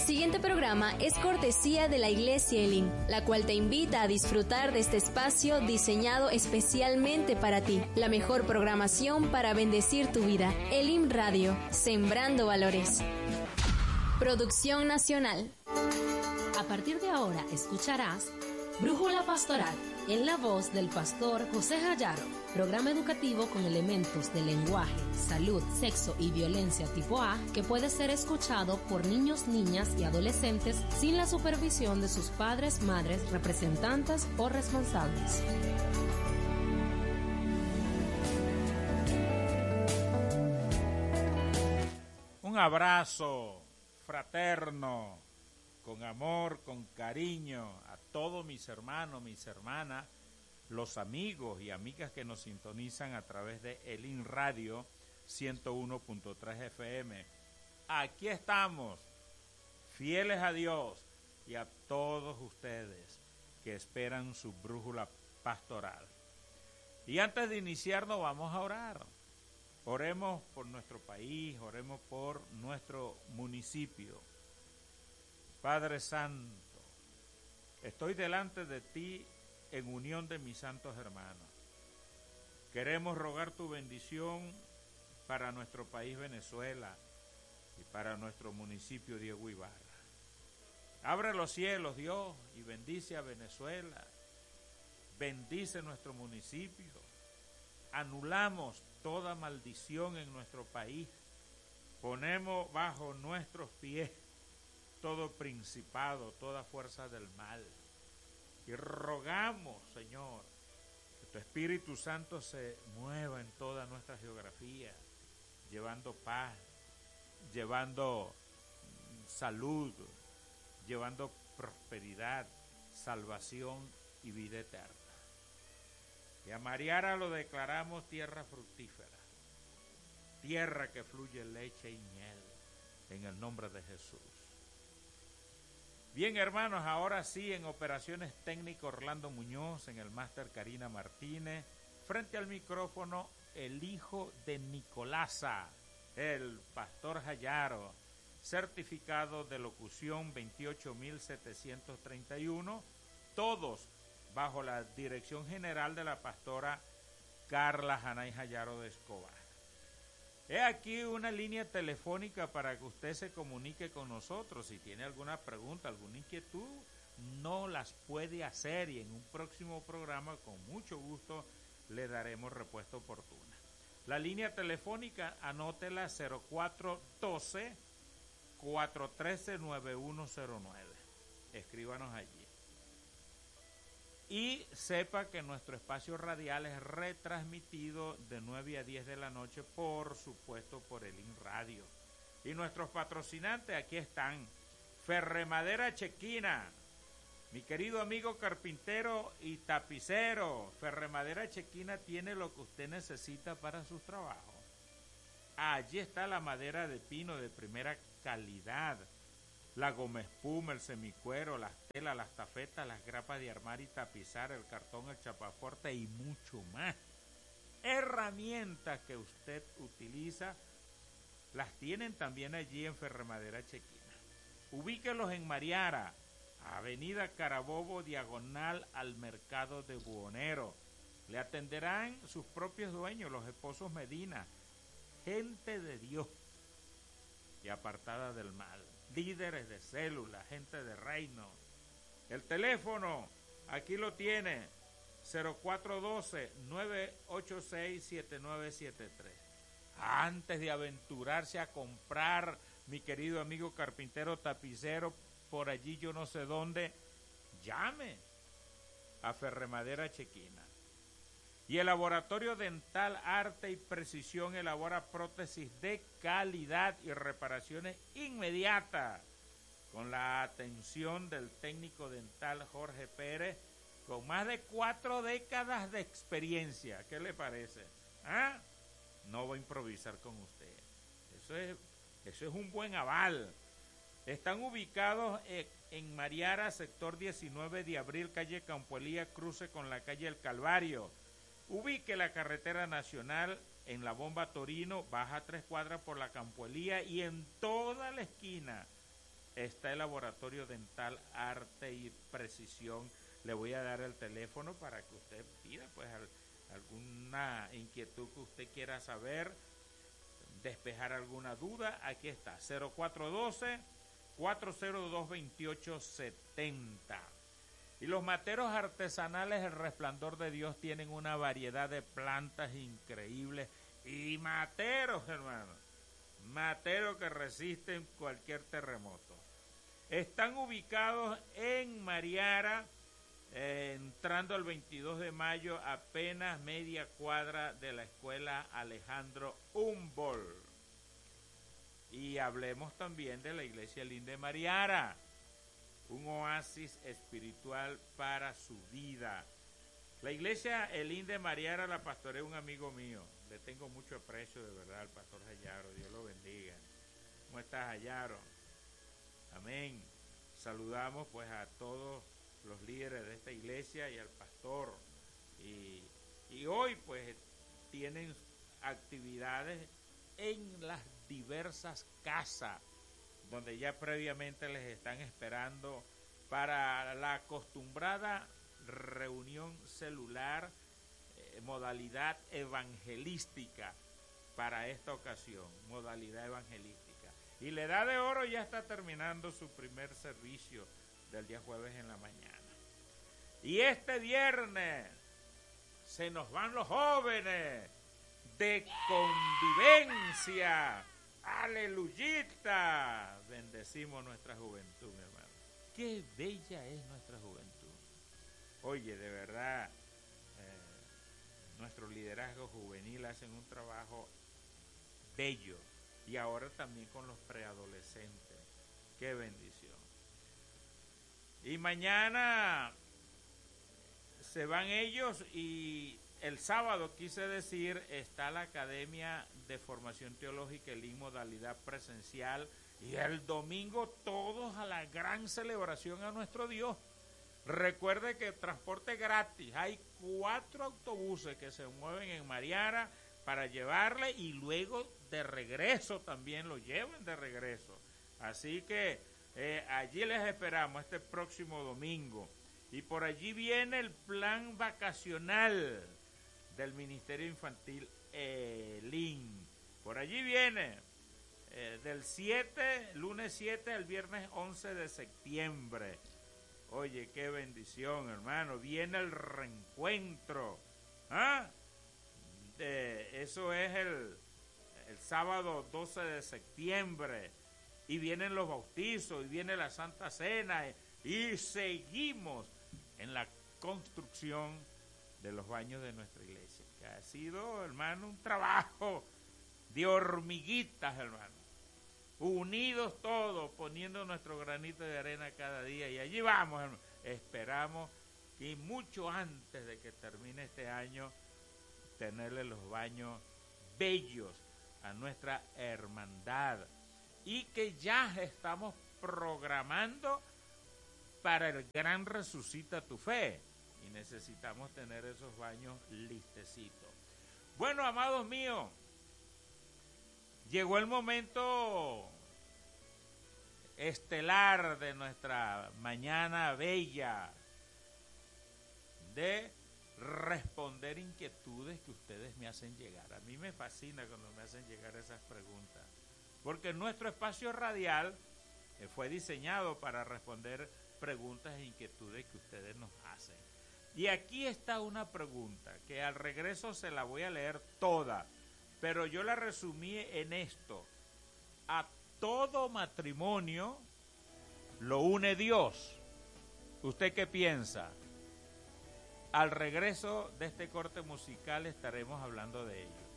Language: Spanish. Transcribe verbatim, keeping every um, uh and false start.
siguiente programa es cortesía de la Iglesia Elim, la cual te invita a disfrutar de este espacio diseñado especialmente para ti. La mejor programación para bendecir tu vida. Elim Radio, sembrando valores. Producción nacional. A partir de ahora escucharás Brújula Pastoral, en la voz del pastor José Jayaro, programa educativo con elementos de lenguaje, salud, sexo y violencia tipo A que puede ser escuchado por niños, niñas y adolescentes sin la supervisión de sus padres, madres, representantes o responsables. Un abrazo fraterno, con amor, con cariño a todos mis hermanos, mis hermanas, los amigos y amigas que nos sintonizan a través de Elim Radio ciento uno punto tres F M. Aquí estamos, fieles a Dios y a todos ustedes que esperan su brújula pastoral. Y antes de iniciarnos vamos a orar. Oremos por nuestro país, oremos por nuestro municipio. Padre Santo, estoy delante de ti en unión de mis santos hermanos. Queremos rogar tu bendición para nuestro país Venezuela y para nuestro municipio Diego Ibarra. Abre los cielos, Dios, y bendice a Venezuela. Bendice nuestro municipio. Anulamos toda maldición en nuestro país. Ponemos bajo nuestros pies todo principado, toda fuerza del mal. Y rogamos, Señor, que tu Espíritu Santo se mueva en toda nuestra geografía, llevando paz, llevando salud, llevando prosperidad, salvación y vida eterna. Y a Mariara lo declaramos tierra fructífera, tierra que fluye leche y miel, en el nombre de Jesús. Bien, hermanos, ahora sí, en operaciones técnicas Orlando Muñoz, en el máster Karina Martínez, frente al micrófono el hijo de Nicolasa, el pastor Jayaro, certificado de locución veintiocho mil setecientos treinta y uno, todos bajo la dirección general de la pastora Carla Janay Jayaro de Escobar. He aquí una línea telefónica para que usted se comunique con nosotros. Si tiene alguna pregunta, alguna inquietud, no las puede hacer y en un próximo programa con mucho gusto le daremos respuesta oportuna. La línea telefónica, anótela cero cuatro uno dos, cuatro uno tres, nueve uno cero nueve. Escríbanos allí. Y sepa que nuestro espacio radial es retransmitido de nueve a diez de la noche, por supuesto, por Elim Radio. Y nuestros patrocinantes aquí están. Ferremadera Chequina, mi querido amigo carpintero y tapicero. Ferremadera Chequina tiene lo que usted necesita para sus trabajos. Allí está la madera de pino de primera calidad, la goma espuma, el semicuero, las telas, las tafetas, las grapas de armar y tapizar, el cartón, el chapafuerte y mucho más. Herramientas que usted utiliza las tienen también allí en Ferremadera Chequina. Ubíquelos en Mariara, Avenida Carabobo, diagonal al Mercado de Buhonero. Le atenderán sus propios dueños, los esposos Medina, gente de Dios y apartada del mal, líderes de célula, gente de reino. El teléfono, aquí lo tiene, cero cuatro uno dos, nueve ocho seis, siete nueve siete tres. Antes de aventurarse a comprar, mi querido amigo carpintero tapicero, por allí yo no sé dónde, llame a Ferremadera Chequina. Y el Laboratorio Dental Arte y Precisión elabora prótesis de calidad y reparaciones inmediatas, con la atención del técnico dental Jorge Pérez, con más de cuatro décadas de experiencia. ¿Qué le parece? ¿Ah? No voy a improvisar con usted. Eso es, eso es un buen aval. Están ubicados en Mariara, sector diecinueve de abril, calle Campoelía, cruce con la calle El Calvario. Ubique la carretera nacional en la Bomba Torino, baja tres cuadras por la Campoelía y en toda la esquina está el Laboratorio Dental Arte y Precisión. Le voy a dar el teléfono para que usted pida pues al, alguna inquietud que usted quiera saber, despejar alguna duda. Aquí está, cero cuatro uno dos, cuatro cero dos, dos ocho siete cero. Y los materos artesanales El Resplandor de Dios tienen una variedad de plantas increíbles y materos, hermano, materos que resisten cualquier terremoto. Están ubicados en Mariara, eh, entrando el veintidós de mayo, apenas media cuadra de la escuela Alejandro Humboldt. Y hablemos también de la iglesia Elín de Mariara, un oasis espiritual para su vida. La iglesia Elín de Mariara la pastorea un amigo mío. Le tengo mucho aprecio, de verdad, al pastor Jayaro. Dios lo bendiga. ¿Cómo estás, Jayaro? Amén. Saludamos pues a todos los líderes de esta iglesia y al pastor. Y, y hoy pues tienen actividades en las diversas casas donde ya previamente les están esperando para la acostumbrada reunión celular, eh, modalidad evangelística para esta ocasión, modalidad evangelística. Y la Edad de Oro ya está terminando su primer servicio del día jueves en la mañana. Y este viernes se nos van los jóvenes de convivencia. ¡Aleluyita! Bendecimos nuestra juventud, mi hermano. ¡Qué bella es nuestra juventud! Oye, de verdad, eh, nuestro liderazgo juvenil hacen un trabajo bello. Y ahora también con los preadolescentes. ¡Qué bendición! Y mañana se van ellos y el sábado, quise decir, está la Academia de Formación Teológica en modalidad presencial y el domingo todos a la gran celebración a nuestro Dios. Recuerde que transporte gratis, hay cuatro autobuses que se mueven en Mariara para llevarle y luego de regreso también lo llevan de regreso. Así que eh, allí les esperamos este próximo domingo. Y por allí viene el plan vacacional del Ministerio Infantil Elín. Por allí viene eh, del siete, lunes siete al viernes once de septiembre. Oye, qué bendición, hermano. Viene el reencuentro. ¿Ah? De, eso es el, el sábado doce de septiembre. Y vienen los bautizos, y viene la Santa Cena. Y seguimos en la construcción de los baños de nuestra iglesia, que ha sido, hermano, un trabajo de hormiguitas, hermano, unidos todos, poniendo nuestro granito de arena cada día, y allí vamos, hermano. Esperamos que mucho antes de que termine este año, tenerle los baños bellos a nuestra hermandad, y que ya estamos programando para el gran Resucita tu Fe. Y necesitamos tener esos baños listecitos. Bueno, amados míos, llegó el momento estelar de nuestra mañana bella de responder inquietudes que ustedes me hacen llegar. A mí me fascina cuando me hacen llegar esas preguntas, porque nuestro espacio radial eh, fue diseñado para responder preguntas e inquietudes que ustedes nos hacen. Y aquí está una pregunta que al regreso se la voy a leer toda, pero yo la resumí en esto: a todo matrimonio lo une Dios. ¿Usted qué piensa? Al regreso de este corte musical estaremos hablando de ello.